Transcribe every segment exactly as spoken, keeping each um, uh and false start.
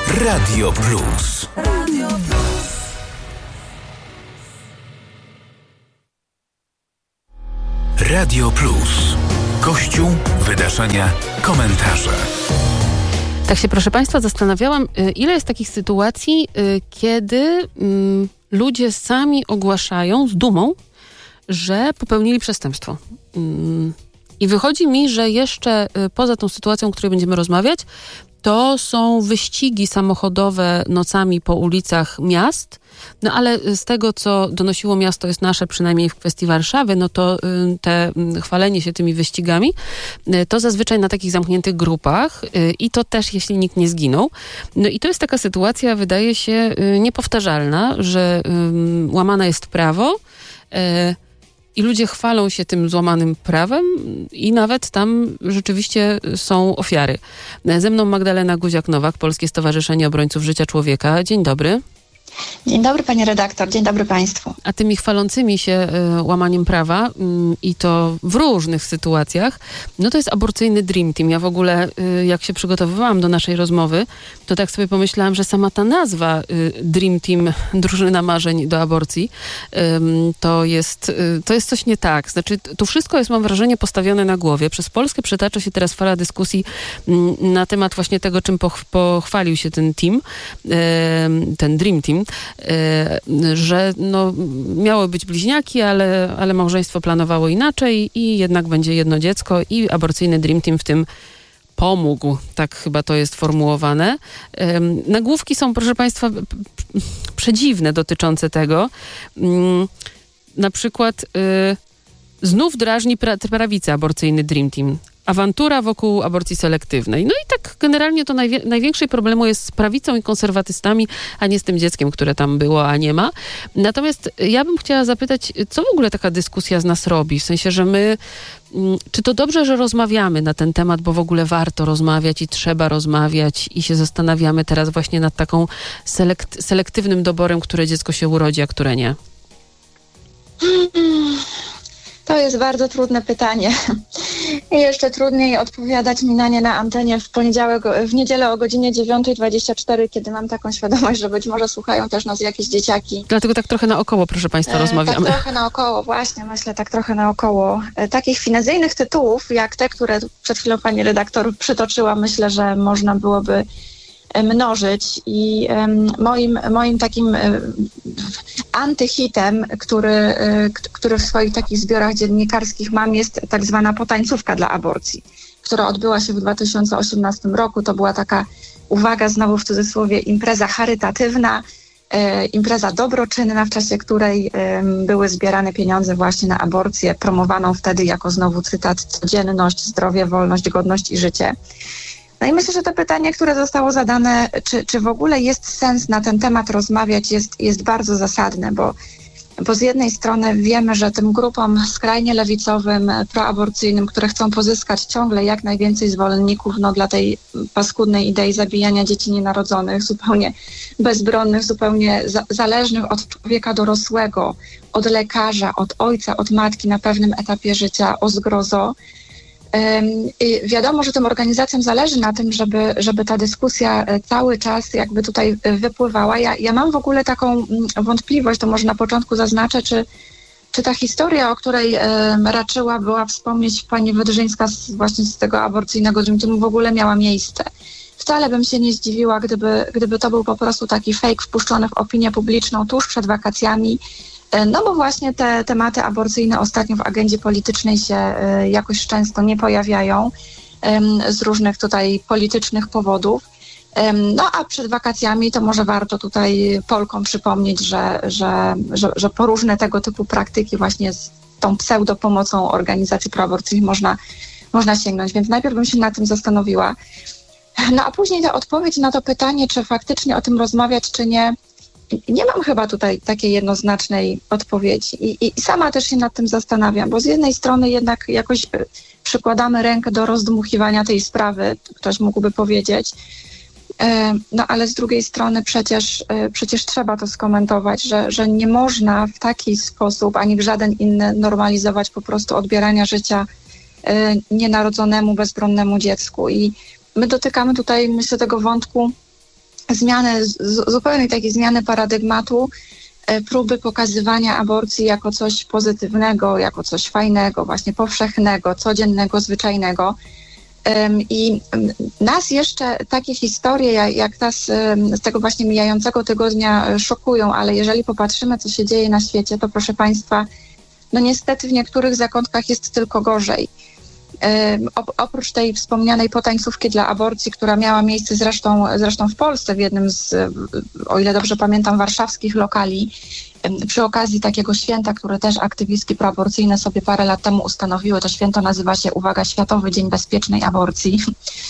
Radio Plus. Radio Plus. Radio Plus. Kościół, wydarzenia, komentarze. Tak się, proszę Państwa, zastanawiałam, ile jest takich sytuacji, kiedy mm, ludzie sami ogłaszają z dumą, że popełnili przestępstwo. Mm, I wychodzi mi, że jeszcze poza tą sytuacją, o której będziemy rozmawiać, to są wyścigi samochodowe nocami po ulicach miast. No ale z tego, co donosiło Miasto jest Nasze, przynajmniej w kwestii Warszawy, no to y, te y, chwalenie się tymi wyścigami, y, to zazwyczaj na takich zamkniętych grupach y, i to też, jeśli nikt nie zginął. No i to jest taka sytuacja, wydaje się, y, niepowtarzalna, że y, łamane jest prawo, y, i ludzie chwalą się tym złamanym prawem i nawet tam rzeczywiście są ofiary. Ze mną Magdalena Guziak-Nowak, Polskie Stowarzyszenie Obrońców Życia Człowieka. Dzień dobry. Dzień dobry, pani redaktor, dzień dobry państwu. A tymi chwalącymi się y, łamaniem prawa y, i to w różnych sytuacjach, no to jest aborcyjny Dream Team. Ja w ogóle, y, jak się przygotowywałam do naszej rozmowy, to tak sobie pomyślałam, że sama ta nazwa y, Dream Team, drużyna marzeń do aborcji, y, to, jest, y, to jest coś nie tak. Znaczy, tu wszystko jest, mam wrażenie, postawione na głowie. Przez Polskę przetacza się teraz fala dyskusji y, na temat właśnie tego, czym poch- pochwalił się ten team, y, ten Dream Team. Że no, miały być bliźniaki, ale, ale małżeństwo planowało inaczej i jednak będzie jedno dziecko i aborcyjny Dream Team w tym pomógł. Tak chyba to jest formułowane. Nagłówki są, proszę Państwa, przedziwne dotyczące tego. Na przykład znów drażni pra- prawicę aborcyjny Dream Team. Awantura wokół aborcji selektywnej. No i tak generalnie to najwie- największy problemu jest z prawicą i konserwatystami, a nie z tym dzieckiem, które tam było, a nie ma. Natomiast ja bym chciała zapytać, co w ogóle taka dyskusja z nas robi? W sensie, że my, czy to dobrze, że rozmawiamy na ten temat, bo w ogóle warto rozmawiać i trzeba rozmawiać i się zastanawiamy teraz właśnie nad taką selekt- selektywnym doborem, które dziecko się urodzi, a które nie? To jest bardzo trudne pytanie. I jeszcze trudniej odpowiadać mi na nie na antenie w poniedziałek, w niedzielę o godzinie dziewiąta dwadzieścia cztery, kiedy mam taką świadomość, że być może słuchają też nas jakieś dzieciaki. Dlatego tak trochę naokoło, proszę Państwa, e, rozmawiamy. Tak trochę naokoło, właśnie, myślę, tak trochę naokoło. E, takich finezyjnych tytułów, jak te, które przed chwilą pani redaktor przytoczyła, myślę, że można byłoby mnożyć i um, moim, moim takim um, antyhitem, który, um, który w swoich takich zbiorach dziennikarskich mam, jest tak zwana potańcówka dla aborcji, która odbyła się w dwa tysiące osiemnastym roku. To była taka, uwaga, znowu w cudzysłowie, impreza charytatywna, e, impreza dobroczynna, w czasie której e, były zbierane pieniądze właśnie na aborcję, promowaną wtedy jako, znowu cytat, codzienność, zdrowie, wolność, godność i życie. No i myślę, że to pytanie, które zostało zadane, czy, czy w ogóle jest sens na ten temat rozmawiać, jest, jest bardzo zasadne, bo, bo z jednej strony wiemy, że tym grupom skrajnie lewicowym, proaborcyjnym, które chcą pozyskać ciągle jak najwięcej zwolenników, no dla tej paskudnej idei zabijania dzieci nienarodzonych, zupełnie bezbronnych, zupełnie za, zależnych od człowieka dorosłego, od lekarza, od ojca, od matki na pewnym etapie życia, o zgrozo. I wiadomo, że tym organizacjom zależy na tym, żeby, żeby ta dyskusja cały czas jakby tutaj wypływała. Ja, ja mam w ogóle taką wątpliwość, to może na początku zaznaczę, czy, czy ta historia, o której um, raczyła była wspomnieć pani Wydrzyńska z, właśnie z tego aborcyjnego Dream Teamu, w ogóle miała miejsce. Wcale bym się nie zdziwiła, gdyby, gdyby to był po prostu taki fake wpuszczony w opinię publiczną tuż przed wakacjami. No bo właśnie te tematy aborcyjne ostatnio w agendzie politycznej się y, jakoś często nie pojawiają y, z różnych tutaj politycznych powodów. Y, no a przed wakacjami to może warto tutaj Polkom przypomnieć, że, że, że, że po różne tego typu praktyki właśnie z tą pseudopomocą organizacji proaborcyjnych można, można sięgnąć. Więc najpierw bym się nad tym zastanowiła. No a później ta odpowiedź na to pytanie, czy faktycznie o tym rozmawiać, czy nie, nie mam chyba tutaj takiej jednoznacznej odpowiedzi I, i sama też się nad tym zastanawiam, bo z jednej strony jednak jakoś przykładamy rękę do rozdmuchiwania tej sprawy, ktoś mógłby powiedzieć, no ale z drugiej strony przecież, przecież trzeba to skomentować, że, że nie można w taki sposób, ani w żaden inny normalizować po prostu odbierania życia nienarodzonemu, bezbronnemu dziecku. I my dotykamy tutaj, myślę, tego wątku zmiany, z, zupełnej takiej zmiany paradygmatu, próby pokazywania aborcji jako coś pozytywnego, jako coś fajnego, właśnie powszechnego, codziennego, zwyczajnego. I nas jeszcze takie historie jak ta z, z tego właśnie mijającego tygodnia szokują, ale jeżeli popatrzymy, co się dzieje na świecie, to proszę Państwa, no niestety w niektórych zakątkach jest tylko gorzej. Oprócz tej wspomnianej potańcówki dla aborcji, która miała miejsce zresztą, zresztą w Polsce, w jednym z, o ile dobrze pamiętam, warszawskich lokali, przy okazji takiego święta, które też aktywistki proaborcyjne sobie parę lat temu ustanowiły. To święto nazywa się, uwaga, Światowy Dzień Bezpiecznej Aborcji.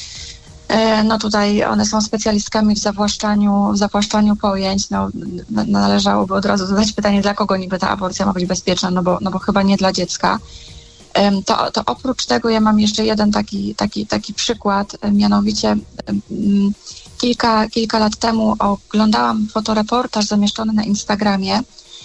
No tutaj one są specjalistkami w zawłaszczaniu, w zawłaszczaniu pojęć. No, należałoby od razu zadać pytanie, dla kogo niby ta aborcja ma być bezpieczna, no bo, no bo chyba nie dla dziecka. To, to oprócz tego ja mam jeszcze jeden taki, taki, taki przykład, mianowicie kilka, kilka lat temu oglądałam fotoreportaż zamieszczony na Instagramie.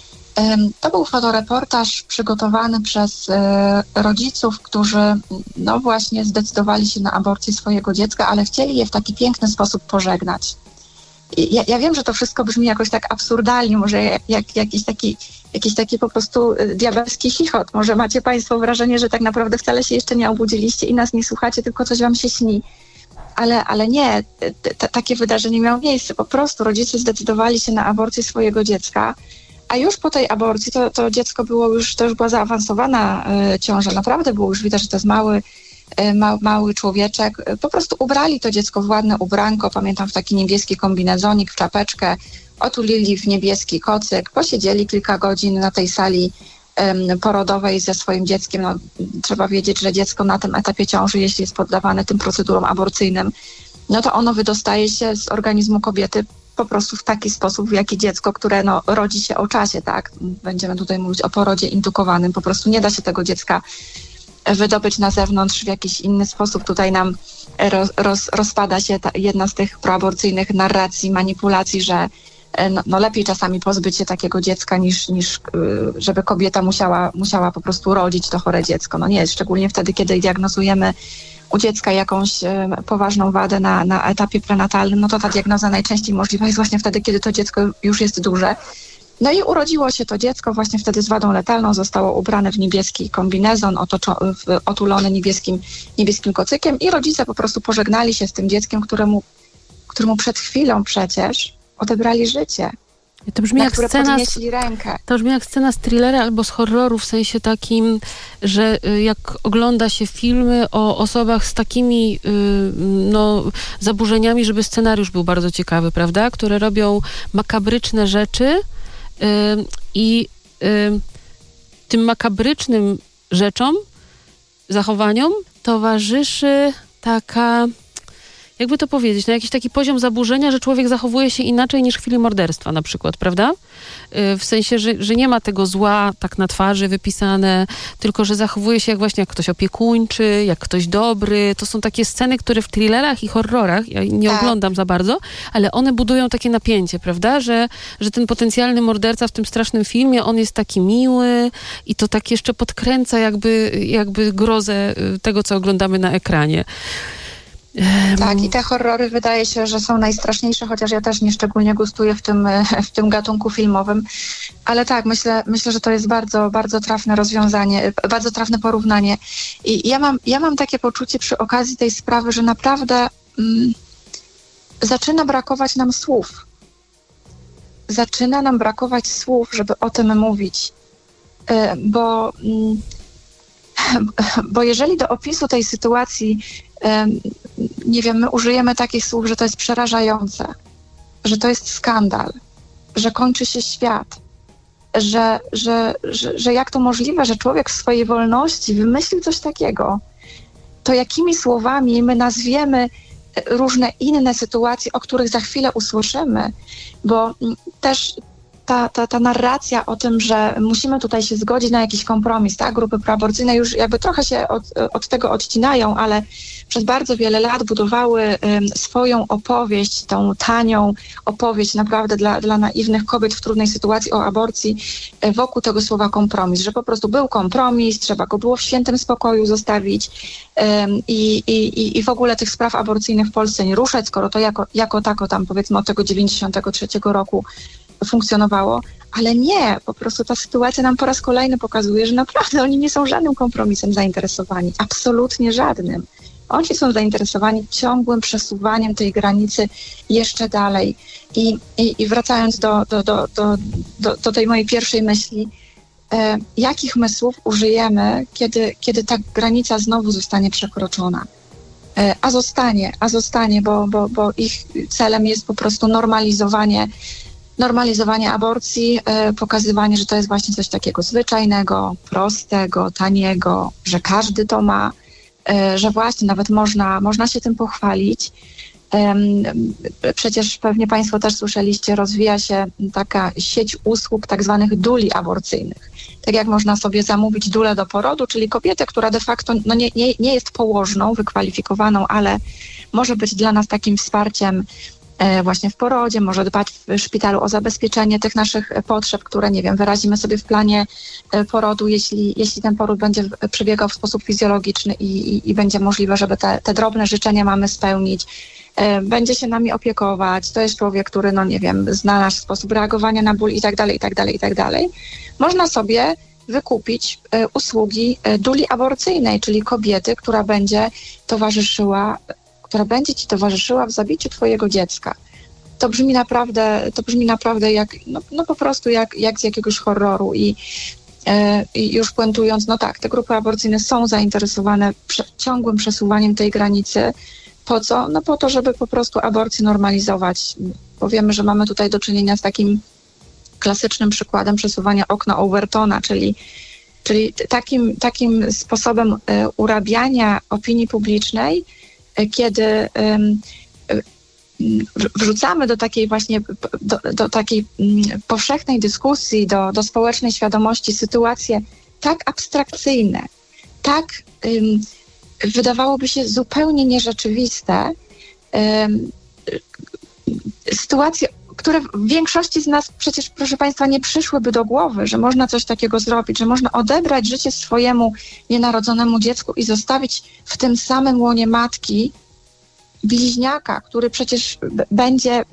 To był fotoreportaż przygotowany przez rodziców, którzy no właśnie zdecydowali się na aborcję swojego dziecka, ale chcieli je w taki piękny sposób pożegnać. Ja, ja wiem, że to wszystko brzmi jakoś tak absurdalnie, może jak, jak, jakiś taki jakiś taki po prostu diabelski chichot. Może macie Państwo wrażenie, że tak naprawdę wcale się jeszcze nie obudziliście i nas nie słuchacie, tylko coś Wam się śni. Ale, ale nie, t- takie wydarzenie miało miejsce. Po prostu rodzice zdecydowali się na aborcję swojego dziecka, a już po tej aborcji to, to dziecko było już, to już była zaawansowana y, ciąża. Naprawdę było już widać, że to jest mały, y, ma, mały człowieczek. Po prostu ubrali to dziecko w ładne ubranko, pamiętam w taki niebieski kombinezonik, w czapeczkę, otulili w niebieski kocyk, posiedzieli kilka godzin na tej sali um, porodowej ze swoim dzieckiem. No, trzeba wiedzieć, że dziecko na tym etapie ciąży, jeśli jest poddawane tym procedurom aborcyjnym, no to ono wydostaje się z organizmu kobiety po prostu w taki sposób, w jaki dziecko, które no, rodzi się o czasie, tak? Będziemy tutaj mówić o porodzie indukowanym. Po prostu nie da się tego dziecka wydobyć na zewnątrz w jakiś inny sposób. Tutaj nam roz, roz, rozpada się ta, jedna z tych proaborcyjnych narracji, manipulacji, że No, no lepiej czasami pozbyć się takiego dziecka niż, niż żeby kobieta musiała, musiała po prostu rodzić to chore dziecko. No nie, szczególnie wtedy, kiedy diagnozujemy u dziecka jakąś poważną wadę na, na etapie prenatalnym, no to ta diagnoza najczęściej możliwa jest właśnie wtedy, kiedy to dziecko już jest duże. No i urodziło się to dziecko właśnie wtedy z wadą letalną, zostało ubrane w niebieski kombinezon, otoczo, otulone niebieskim, niebieskim kocykiem i rodzice po prostu pożegnali się z tym dzieckiem, któremu, któremu przed chwilą przecież odebrali życie, to brzmi na jak które scena podnieśli rękę. To brzmi jak scena z thrillera albo z horroru, w sensie takim, że jak ogląda się filmy o osobach z takimi no, zaburzeniami, żeby scenariusz był bardzo ciekawy, prawda? Które robią makabryczne rzeczy i tym makabrycznym rzeczom, zachowaniom towarzyszy taka... jakby to powiedzieć, no jakiś taki poziom zaburzenia, że człowiek zachowuje się inaczej niż w chwili morderstwa na przykład, prawda? W sensie, że, że nie ma tego zła tak na twarzy wypisane, tylko że zachowuje się jak właśnie jak ktoś opiekuńczy, jak ktoś dobry. To są takie sceny, które w thrillerach i horrorach, ja nie tak. oglądam za bardzo, ale one budują takie napięcie, prawda? Że, że ten potencjalny morderca w tym strasznym filmie, on jest taki miły i to tak jeszcze podkręca jakby, jakby grozę tego, co oglądamy na ekranie. Tak, i te horrory wydaje się, że są najstraszniejsze, chociaż ja też nieszczególnie gustuję w tym, w tym gatunku filmowym. Ale tak, myślę, myślę, że to jest bardzo, bardzo trafne rozwiązanie, bardzo trafne porównanie. I ja mam, ja mam takie poczucie przy okazji tej sprawy, że naprawdę mm, zaczyna brakować nam słów. Zaczyna nam brakować słów, żeby o tym mówić. Yy, bo... Mm, Bo jeżeli do opisu tej sytuacji, nie wiem, my użyjemy takich słów, że to jest przerażające, że to jest skandal, że kończy się świat, że, że, że, że jak to możliwe, że człowiek w swojej wolności wymyślił coś takiego, to jakimi słowami my nazwiemy różne inne sytuacje, o których za chwilę usłyszymy, bo też ta, ta, ta narracja o tym, że musimy tutaj się zgodzić na jakiś kompromis, tak? Grupy proaborcyjne już jakby trochę się od, od tego odcinają, ale przez bardzo wiele lat budowały um, swoją opowieść, tą tanią opowieść naprawdę dla, dla naiwnych kobiet w trudnej sytuacji o aborcji e, wokół tego słowa kompromis, że po prostu był kompromis, trzeba go było w świętym spokoju zostawić um, i, i, i w ogóle tych spraw aborcyjnych w Polsce nie ruszać, skoro to jako, jako tako tam powiedzmy od tego dziewięćdziesiątego trzeciego roku funkcjonowało, ale nie, po prostu ta sytuacja nam po raz kolejny pokazuje, że naprawdę oni nie są żadnym kompromisem zainteresowani, absolutnie żadnym. Oni są zainteresowani ciągłym przesuwaniem tej granicy jeszcze dalej. I, i, i wracając do, do, do, do, do, do tej mojej pierwszej myśli, e, jakich mysłów użyjemy, kiedy, kiedy ta granica znowu zostanie przekroczona? E, a zostanie, a zostanie, bo, bo, bo ich celem jest po prostu normalizowanie normalizowanie aborcji, e, pokazywanie, że to jest właśnie coś takiego zwyczajnego, prostego, taniego, że każdy to ma, e, że właśnie nawet można, można się tym pochwalić. E, przecież pewnie Państwo też słyszeliście, rozwija się taka sieć usług tak zwanych duli aborcyjnych. Tak jak można sobie zamówić dulę do porodu, czyli kobietę, która de facto no nie, nie, nie jest położną, wykwalifikowaną, ale może być dla nas takim wsparciem właśnie w porodzie, może dbać w szpitalu o zabezpieczenie tych naszych potrzeb, które, nie wiem, wyrazimy sobie w planie porodu, jeśli, jeśli ten poród będzie przebiegał w sposób fizjologiczny i, i, i będzie możliwe, żeby te, te drobne życzenia mamy spełnić. Będzie się nami opiekować. To jest człowiek, który, no nie wiem, zna nasz sposób reagowania na ból i tak dalej, i tak dalej, i tak dalej. Można sobie wykupić usługi duli aborcyjnej, czyli kobiety, która będzie towarzyszyła która będzie ci towarzyszyła w zabiciu twojego dziecka. To brzmi naprawdę, to brzmi naprawdę jak, no, no po prostu jak, jak z jakiegoś horroru i, e, i już puentując, no tak, te grupy aborcyjne są zainteresowane prze, ciągłym przesuwaniem tej granicy. Po co? No po to, żeby po prostu aborcję normalizować. Bo wiemy, że mamy tutaj do czynienia z takim klasycznym przykładem przesuwania okna Overtona, czyli czyli takim, takim sposobem e, urabiania opinii publicznej, kiedy um, wrzucamy do takiej właśnie do, do takiej um, powszechnej dyskusji, do, do społecznej świadomości sytuacje tak abstrakcyjne, tak um, wydawałoby się zupełnie nierzeczywiste, um, sytuacje, które w większości z nas przecież, proszę Państwa, nie przyszłyby do głowy, że można coś takiego zrobić, że można odebrać życie swojemu nienarodzonemu dziecku i zostawić w tym samym łonie matki bliźniaka, który przecież b- będzie...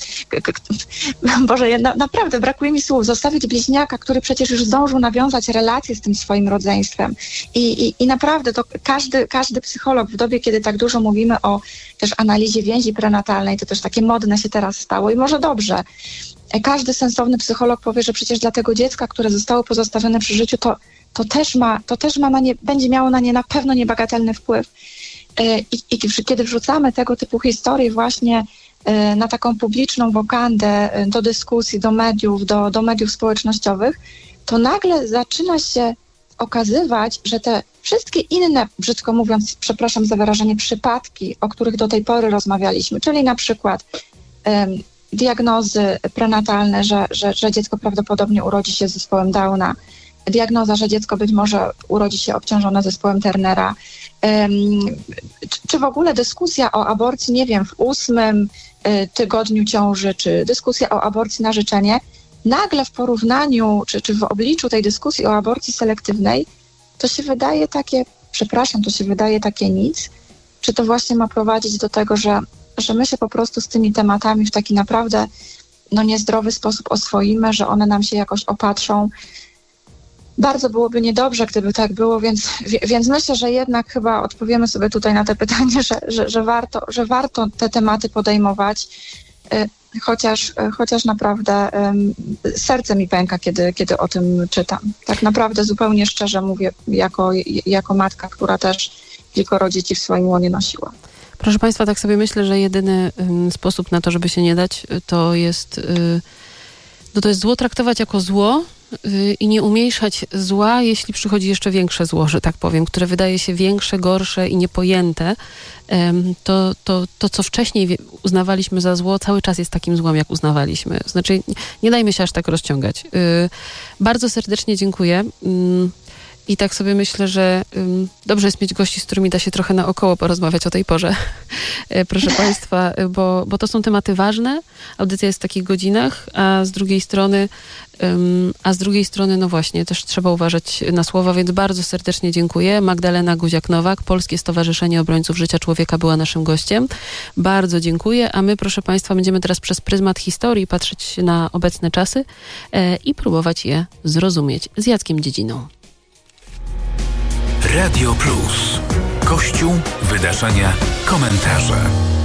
Boże, ja na, naprawdę brakuje mi słów. Zostawić bliźniaka, który przecież już zdążył nawiązać relacje z tym swoim rodzeństwem. I, i, i naprawdę to każdy, każdy psycholog w dobie, kiedy tak dużo mówimy o też analizie więzi prenatalnej, to też takie modne się teraz stało i może dobrze. Każdy sensowny psycholog powie, że przecież dla tego dziecka, które zostało pozostawione przy życiu, to, to też ma, to też ma na nie, będzie miało na nie na pewno niebagatelny wpływ. I, i kiedy wrzucamy tego typu historie właśnie na taką publiczną wokandę, do dyskusji, do mediów, do, do mediów społecznościowych, to nagle zaczyna się okazywać, że te wszystkie inne, brzydko mówiąc, przepraszam za wyrażenie, przypadki, o których do tej pory rozmawialiśmy, czyli na przykład um, diagnozy prenatalne, że, że, że dziecko prawdopodobnie urodzi się z zespołem Downa, diagnoza, że dziecko być może urodzi się obciążone zespołem Turnera, um, czy, czy w ogóle dyskusja o aborcji, nie wiem, w ósmym y, tygodniu ciąży, czy dyskusja o aborcji na życzenie, nagle w porównaniu, czy, czy w obliczu tej dyskusji o aborcji selektywnej, to się wydaje takie, przepraszam, to się wydaje takie nic, czy to właśnie ma prowadzić do tego, że, że my się po prostu z tymi tematami w taki naprawdę no, niezdrowy sposób oswoimy, że one nam się jakoś opatrzą. Bardzo byłoby niedobrze, gdyby tak było, więc, więc myślę, że jednak chyba odpowiemy sobie tutaj na te pytanie, że, że, że, warto, że warto te tematy podejmować, chociaż, chociaż naprawdę um, serce mi pęka, kiedy, kiedy o tym czytam. Tak naprawdę zupełnie szczerze mówię, jako, jako matka, która też kilkoro dzieci w swoim łonie nosiła. Proszę Państwa, tak sobie myślę, że jedyny um, sposób na to, żeby się nie dać, to jest, y, no to jest zło traktować jako zło, y, i nie umniejszać zła, jeśli przychodzi jeszcze większe zło, że tak powiem, które wydaje się większe, gorsze i niepojęte. Ym, to, to, to, co wcześniej wie- uznawaliśmy za zło, cały czas jest takim złem, jak uznawaliśmy. Znaczy, nie, nie dajmy się aż tak rozciągać. Y, bardzo serdecznie dziękuję. Ym, I tak sobie myślę, że ym, dobrze jest mieć gości, z którymi da się trochę naokoło porozmawiać o tej porze. E, proszę Państwa, bo, bo to są tematy ważne. Audycja jest w takich godzinach, a z drugiej strony, ym, a z drugiej strony, no właśnie, też trzeba uważać na słowa, więc bardzo serdecznie dziękuję. Magdalena Guziak-Nowak, Polskie Stowarzyszenie Obrońców Życia Człowieka była naszym gościem. Bardzo dziękuję, a my, proszę Państwa, będziemy teraz przez pryzmat historii patrzeć na obecne czasy e, i próbować je zrozumieć z Jackiem Dziedziną. Radio Plus. Kościół, wydarzenia, komentarze.